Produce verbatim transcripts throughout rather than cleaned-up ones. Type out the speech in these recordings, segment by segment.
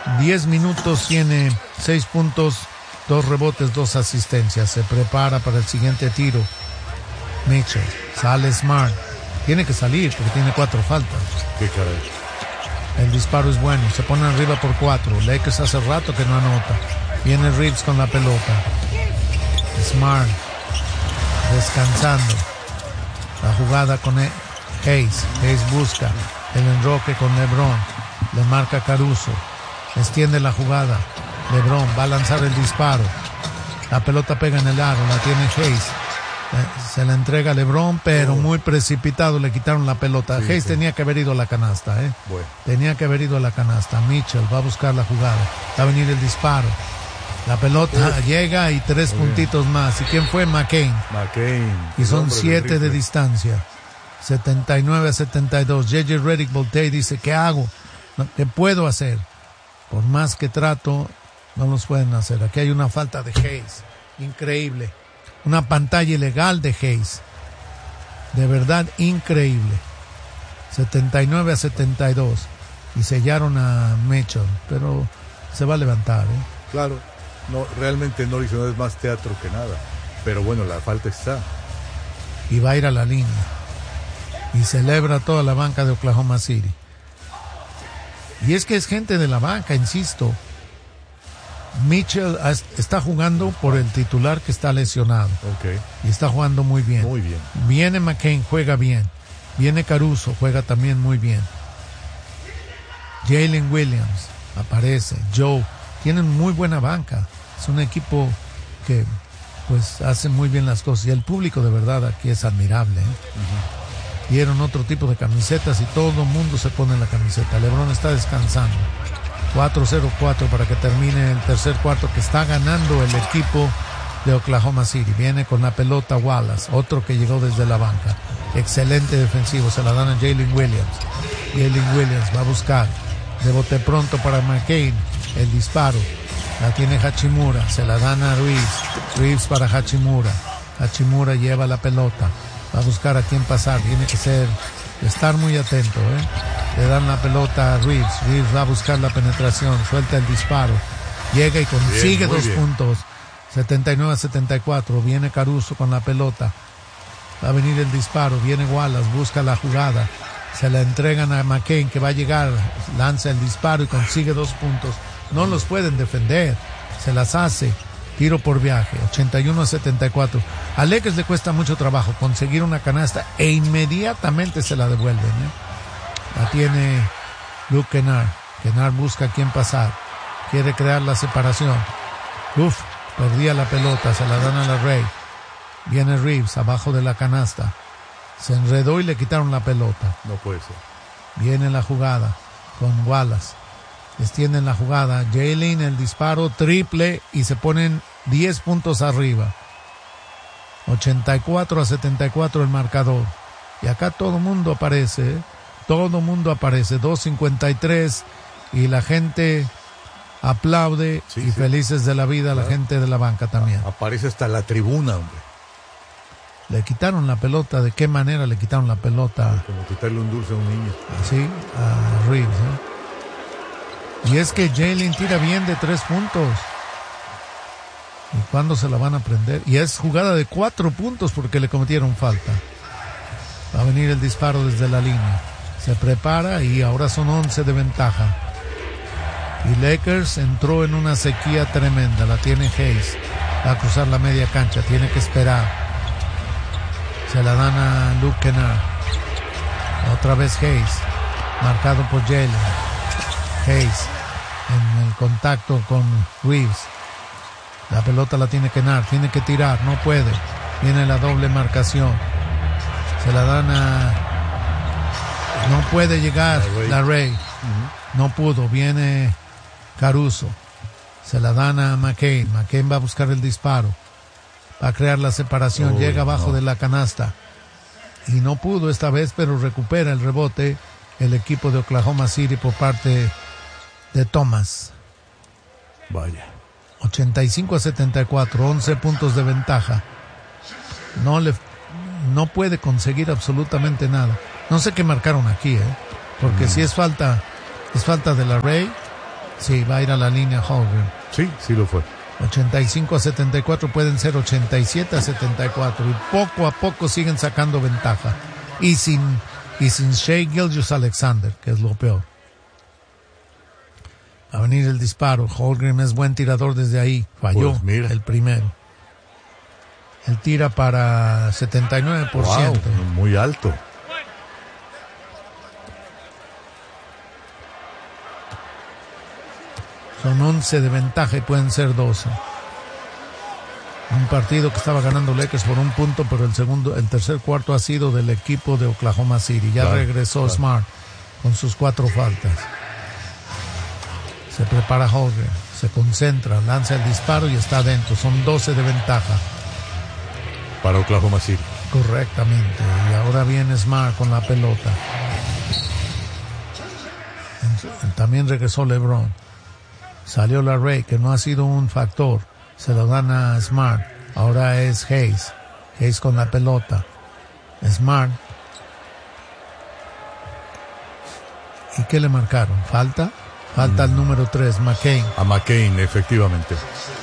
diez minutos, tiene seis puntos, dos rebotes, dos asistencias. Se prepara para el siguiente tiro. Mitchell, sale Smart. Tiene que salir porque tiene cuatro faltas. Qué caray. El disparo es bueno, se pone arriba por cuatro. Lakers hace rato que no anota. Viene Reeves con la pelota. Smart descansando. La jugada con Hayes. Hayes busca el enroque con LeBron. Le marca Caruso. Extiende la jugada. LeBron va a lanzar el disparo. La pelota pega en el aro. La tiene Hayes. Se la entrega a LeBron, pero muy precipitado, le quitaron la pelota. Sí, Hayes sí. tenía que haber ido a la canasta, ¿eh? Bueno. Tenía que haber ido a la canasta. Mitchell va a buscar la jugada. Va a venir el disparo. La pelota Uf. llega y tres Muy puntitos bien. más. ¿Y quién fue? McCain. McCain. Y son siete de distancia. setenta y nueve a setenta y dos. J J Redick voltea y dice, ¿qué hago? ¿Qué puedo hacer? Por más que trato, no los pueden hacer. Aquí hay una falta de Hayes. Increíble. Una pantalla ilegal de Hayes. De verdad increíble. setenta y nueve a setenta y dos. Y sellaron a Mitchell. Pero se va a levantar, ¿eh? Claro. No, realmente no hizo, no es más teatro que nada. Pero bueno, la falta está. Y va a ir a la línea. Y celebra toda la banca de Oklahoma City. Y es que es gente de la banca, insisto. Mitchell está jugando por el titular que está lesionado. Okay. Y está jugando muy bien. Muy bien. Viene McCain, juega bien. Viene Caruso, juega también muy bien. Jalen Williams aparece. Joe. Tienen muy buena banca. Es un equipo que pues hace muy bien las cosas. Y el público de verdad aquí es admirable, ¿eh? Uh-huh. Dieron otro tipo de camisetas y todo el mundo se pone en la camiseta. LeBron está descansando. cuatro cero cuatro para que termine el tercer cuarto, que está ganando el equipo de Oklahoma City. Viene con la pelota Wallace, otro que llegó desde la banca. Excelente defensivo, se la dan a Jalen Williams. Jalen Williams va a buscar de bote pronto para McCain. El disparo, la tiene Hachimura, se la dan a Reeves. Reeves para Hachimura. Hachimura lleva la pelota, va a buscar a quién pasar. Tiene que ser, estar muy atento, ¿eh? Le dan la pelota a Reeves. Reeves va a buscar la penetración. Suelta el disparo. Llega y consigue bien, dos bien. puntos. setenta y nueve a setenta y cuatro. Viene Caruso con la pelota. Va a venir el disparo. Viene Wallace. Busca la jugada. Se la entregan a McCain, que va a llegar. Lanza el disparo y consigue dos puntos. No los pueden defender. Se las hace. Tiro por viaje. ochenta y uno a setenta y cuatro. A Lakers le cuesta mucho trabajo conseguir una canasta e inmediatamente se la devuelven, ¿eh? La tiene Luke Kennard. Kennard busca a quién pasar. Quiere crear la separación. Uf, perdía la pelota. Se la dan a la Rey. Viene Reeves abajo de la canasta. Se enredó y le quitaron la pelota. No puede ser. Viene la jugada con Wallace. Extienden la jugada. Jalen, el disparo triple y se ponen diez puntos arriba. ochenta y cuatro a setenta y cuatro el marcador. Y acá todo mundo aparece, ¿eh? Todo mundo aparece, dos cincuenta y tres y la gente aplaude sí, y sí. felices de la vida, claro. La gente de la banca también. Aparece hasta la tribuna, hombre. Le quitaron la pelota, ¿de qué manera le quitaron la pelota? Como quitarle un dulce a un niño. Sí, a Reeves, ¿eh? Y es que Jalen tira bien de tres puntos. ¿Y cuándo se la van a prender? Y es jugada de cuatro puntos porque le cometieron falta. Va a venir el disparo desde la línea. Se prepara y ahora son once de ventaja. Y Lakers entró en una sequía tremenda. La tiene Hayes. Va a cruzar la media cancha. Tiene que esperar. Se la dan a Luke Kennard. Otra vez Hayes. Marcado por Jalen. Hayes en el contacto con Reeves. La pelota la tiene Kennard. Tiene que tirar. No puede. Viene la doble marcación. Se la dan a... No puede llegar la Rey. Uh-huh. No pudo. Viene Caruso. Se la dan a McCain. McCain va a buscar el disparo. Va a crear la separación. Uy, llega abajo no. de la canasta. Y no pudo esta vez, pero recupera el rebote el equipo de Oklahoma City por parte de Thomas. Vaya. ochenta y cinco a setenta y cuatro. once puntos de ventaja. No le... No puede conseguir absolutamente nada. No sé qué marcaron aquí, ¿eh? Porque mm. si es falta, es falta de la Rey, Sí, va a ir a la línea Holmgren. Sí, sí lo fue. ochenta y cinco a setenta y cuatro, pueden ser ochenta y siete a setenta y cuatro. Y poco a poco siguen sacando ventaja. Y sin, y sin Shai Gilgeous-Alexander, que es lo peor. Va a venir el disparo. Holmgren es buen tirador desde ahí. Falló Pues mira. el primero. Él tira para setenta y nueve por ciento. Wow, muy alto. Son once de ventaja y pueden ser doce. Un partido que estaba ganando Lakers por un punto, pero el segundo, el tercer cuarto ha sido del equipo de Oklahoma City. Ya claro, regresó claro. Smart con sus cuatro faltas. Se prepara Holmgren, se concentra, lanza el disparo y está adentro. Son doce de ventaja. Para Oklahoma City. Correctamente. Y ahora viene Smart con la pelota. También regresó LeBron. Salió la Ray, que no ha sido un factor. Se lo dan a Smart. Ahora es Hayes. Hayes con la pelota. Smart. ¿Y qué le marcaron? ¿Falta? Falta mm. el número tres, McCain. A McCain, efectivamente.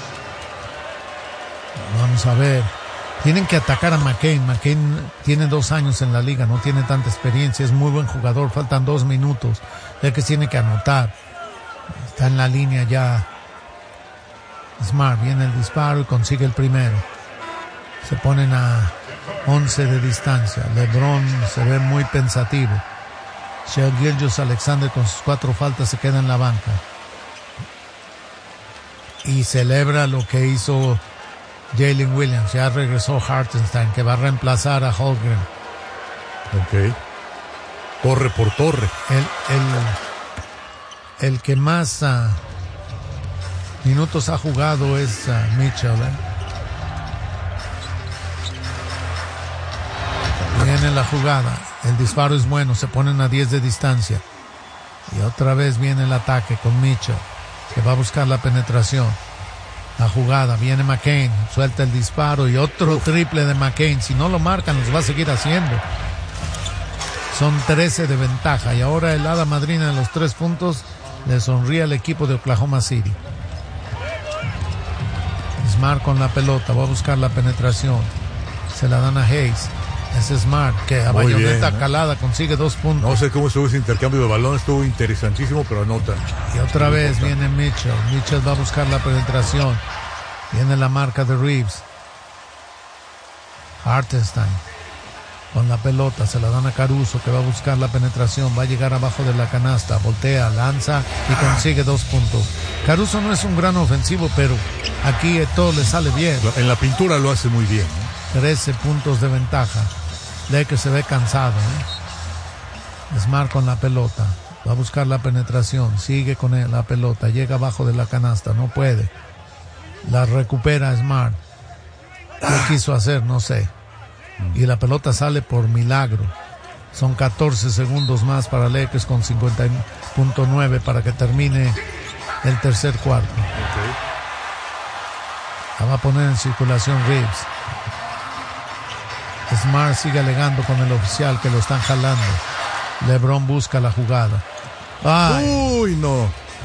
Vamos a ver. Tienen que atacar a McCain. McCain tiene dos años en la liga, no tiene tanta experiencia. Es muy buen jugador. Faltan dos minutos. Ya que tiene que anotar. Está en la línea ya. Smart, viene el disparo y consigue el primero. Se ponen a once de distancia. LeBron se ve muy pensativo. Shai Gilgeous-Alexander con sus cuatro faltas se queda en la banca. Y celebra lo que hizo Jalen Williams. Ya regresó Hartenstein, que va a reemplazar a Holmgren. Ok. Torre por torre. El, el, el que más uh, minutos ha jugado es uh, Mitchell. ¿eh? Viene la jugada. El disparo es bueno. Se ponen a diez de distancia. Y otra vez viene el ataque con Mitchell, que va a buscar la penetración. La jugada, viene McCain, suelta el disparo y otro triple de McCain. Si no lo marcan, los va a seguir haciendo. Son trece de ventaja y ahora el hada madrina de los tres puntos le sonríe al equipo de Oklahoma City. Smart con la pelota, va a buscar la penetración. Se la dan a Hayes. Es Smart, que a Muy bayoneta bien, ¿eh? calada consigue dos puntos. No sé cómo estuvo ese intercambio de balón, estuvo interesantísimo, pero anota. Y otra vez viene Mitchell. Mitchell va a buscar la penetración. Viene la marca de Reeves. Hartenstein con la pelota, se la dan a Caruso, que va a buscar la penetración, va a llegar abajo de la canasta, voltea, lanza y consigue dos puntos. Caruso no es un gran ofensivo, pero aquí todo le sale bien. En la pintura lo hace muy bien, ¿no? trece puntos de ventaja. Lakers se ve cansado, ¿eh? Smart con la pelota, va a buscar la penetración, sigue con él, la pelota, llega abajo de la canasta, no puede. La recupera Smart. ¿Qué quiso hacer? No sé. Y la pelota sale por milagro. Son catorce segundos más para Lakers con cincuenta punto nueve para que termine el tercer cuarto. Okay. La va a poner en circulación Reeves. Smart sigue alegando con el oficial que lo están jalando. LeBron busca la jugada. ¡Ay! ¡Uy, no!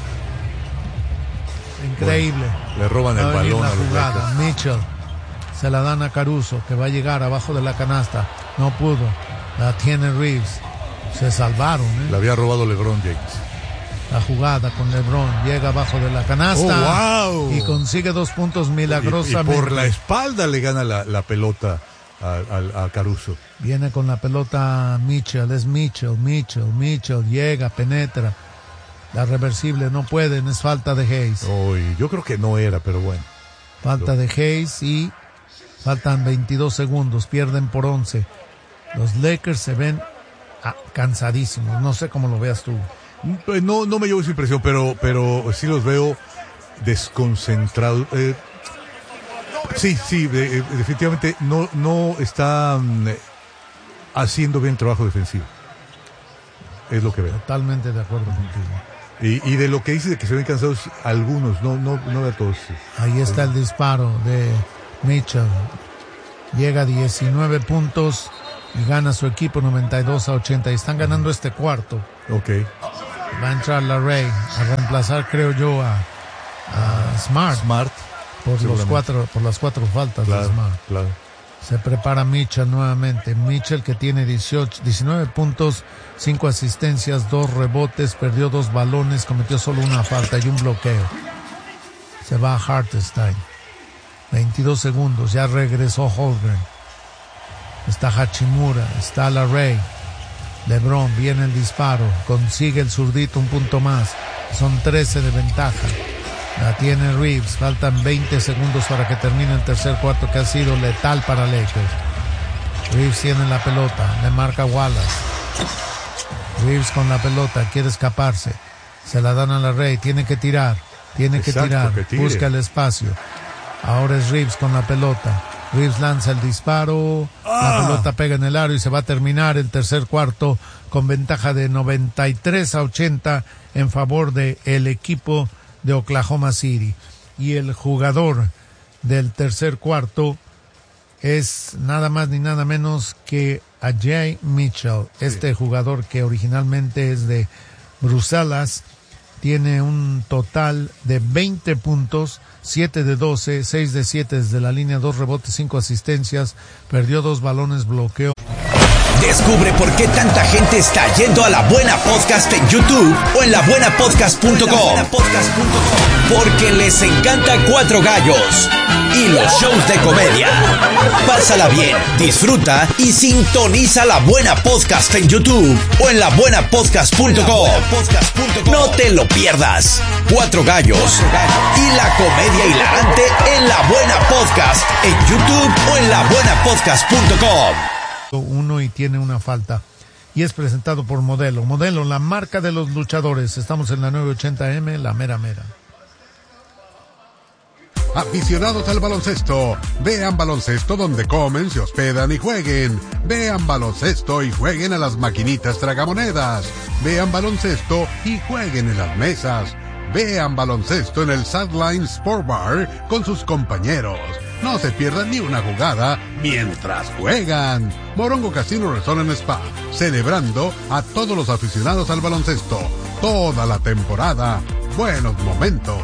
Increíble. Bueno, le roban el balón la a los jugada. Lakers. Mitchell se la dan a Caruso, que va a llegar abajo de la canasta. No pudo. La tiene Reeves. Se salvaron, ¿eh? Le había robado LeBron James. La jugada con LeBron. Llega abajo de la canasta. Oh, wow. Y consigue dos puntos milagrosamente. Y, y por la espalda le gana la, la pelota a, a, a Caruso. Viene con la pelota Mitchell. Es Mitchell, Mitchell, Mitchell. Llega, penetra. La reversible no pueden. Es falta de Hayes. Uy, yo creo que no era, pero bueno. Falta de Hayes y faltan veintidós segundos. Pierden por once. Los Lakers se ven ah, cansadísimos. No sé cómo lo veas tú. No, no me llevo esa impresión, pero, pero sí los veo desconcentrados. Eh, sí, sí, de, definitivamente no, no están haciendo bien trabajo defensivo. Es lo que veo. Totalmente de acuerdo contigo. Y, y de lo que dice de que se ven cansados algunos, no, no, no de todos. Ahí está el disparo de Mitchell. Llega a diecinueve puntos y gana su equipo noventa y dos a ochenta. Y están ganando este cuarto. Ok. Va a entrar Larray a reemplazar, creo yo, a, a Smart. Smart. Por, los cuatro, por las cuatro faltas claro, de Smart. Claro. Se prepara Mitchell nuevamente. Mitchell, que tiene dieciocho, diecinueve puntos, cinco asistencias, dos rebotes, perdió dos balones, cometió solo una falta y un bloqueo. Se va a Hartenstein. veintidós segundos, ya regresó Holmgren. Está Hachimura, está Larray. LeBron, viene el disparo, consigue el zurdito, un punto más. Son trece de ventaja. La tiene Reeves, faltan veinte segundos para que termine el tercer cuarto, que ha sido letal para Lakers. Reeves tiene la pelota, le marca Wallace. Reeves con la pelota, quiere escaparse. Se la dan a Larray, tiene que tirar, tiene Exacto, que tirar, que busca el espacio. Ahora es Reeves con la pelota. Reeves lanza el disparo, ah. la pelota pega en el aro y se va a terminar el tercer cuarto con ventaja de noventa y tres a ochenta en favor de el equipo de Oklahoma City. Y el jugador del tercer cuarto es nada más ni nada menos que Ajay Mitchell, este sí. jugador que originalmente es de Bruselas. Tiene un total de veinte puntos, siete de doce, seis de siete desde la línea, dos rebotes, cinco asistencias, perdió dos balones, bloqueo. Descubre por qué tanta gente está yendo a La Buena Podcast en YouTube o en la buena podcast punto com. Porque les encanta Cuatro Gallos y los shows de comedia. Pásala bien, disfruta y sintoniza La Buena Podcast en YouTube o en la buena podcast punto com. No te lo pierdas. Cuatro Gallos y la comedia hilarante en La Buena Podcast en YouTube o en la buena podcast punto com. Uno y tiene una falta y es presentado por Modelo. Modelo, la marca de los luchadores. Estamos en la nueve ochenta eme, la mera mera. Aficionados al baloncesto, vean baloncesto donde comen, se hospedan y jueguen. Vean baloncesto y jueguen a las maquinitas tragamonedas. Vean baloncesto y jueguen en las mesas. Vean baloncesto en el Sideline Sport Bar con sus compañeros. No se pierdan ni una jugada mientras juegan. Morongo Casino Resort and Spa, celebrando a todos los aficionados al baloncesto. Toda la temporada. Buenos momentos.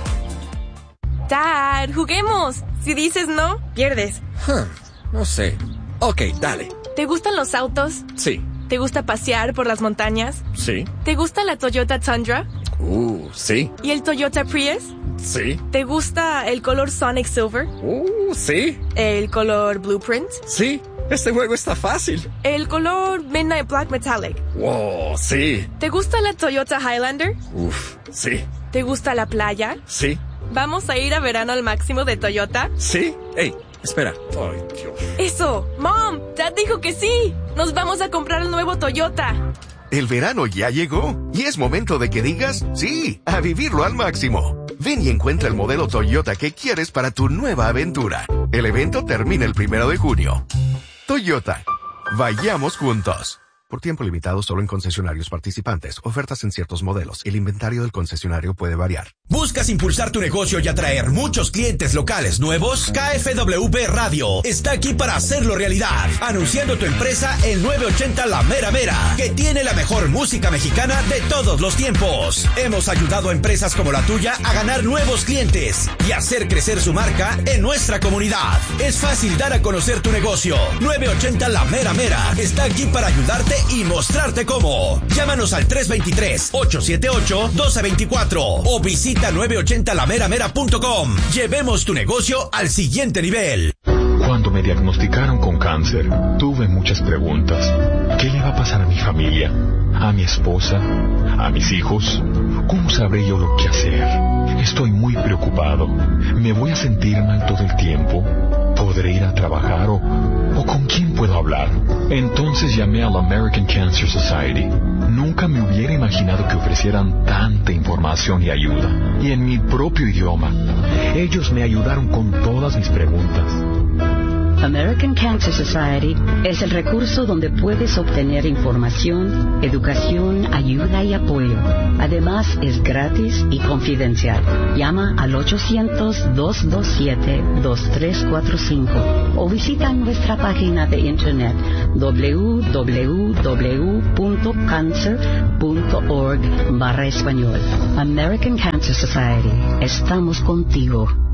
Dad, juguemos. Si dices no, pierdes. Huh, no sé. Ok, dale. ¿Te gustan los autos? Sí. ¿Te gusta pasear por las montañas? Sí. ¿Te gusta la Toyota Tundra? Uh, sí. ¿Y el Toyota Prius? Sí. ¿Te gusta el color Sonic Silver? Uh, sí. ¿El color Blueprint? Sí. Este juego está fácil. ¿El color Midnight Black Metallic? Wow, sí. ¿Te gusta la Toyota Highlander? Uf, sí. ¿Te gusta la playa? Sí. ¿Vamos a ir a verano al máximo de Toyota? Sí. Ey, espera. Ay, Dios. Eso. Mom, Dad dijo que sí. Nos vamos a comprar el nuevo Toyota. El verano ya llegó y es momento de que digas sí, a vivirlo al máximo. Ven y encuentra el modelo Toyota que quieres para tu nueva aventura. El evento termina el primero de junio. Toyota. Vayamos juntos. Por tiempo limitado solo en concesionarios participantes. Ofertas en ciertos modelos. El inventario del concesionario puede variar. ¿Buscas impulsar tu negocio y atraer muchos clientes locales nuevos? K F W B Radio está aquí para hacerlo realidad. Anunciando tu empresa en nueve ochenta La Mera Mera, que tiene la mejor música mexicana de todos los tiempos. Hemos ayudado a empresas como la tuya a ganar nuevos clientes y hacer crecer su marca en nuestra comunidad. Es fácil dar a conocer tu negocio. nueve ochenta La Mera Mera está aquí para ayudarte y mostrarte cómo. Llámanos al tres dos tres, ocho siete ocho, uno dos dos cuatro o visita nueve ochenta la mera mera punto com. Llevemos tu negocio al siguiente nivel. Cuando me diagnosticaron con cáncer, tuve muchas preguntas. ¿Qué le va a pasar a mi familia? ¿A mi esposa? ¿A mis hijos? ¿Cómo sabré yo lo que hacer? Estoy muy preocupado. ¿Me voy a sentir mal todo el tiempo? ¿Podré ir a trabajar o, o con quién puedo hablar? Entonces llamé a la American Cancer Society. Nunca me hubiera imaginado que ofrecieran tanta información y ayuda. Y en mi propio idioma. Ellos me ayudaron con todas mis preguntas. American Cancer Society es el recurso donde puedes obtener información, educación, ayuda y apoyo. Además, es gratis y confidencial. Llama al ochocientos, dos dos siete, dos tres cuatro cinco o visita nuestra página de internet doble u doble u doble u punto cancer punto org barra español. American Cancer Society. Estamos contigo.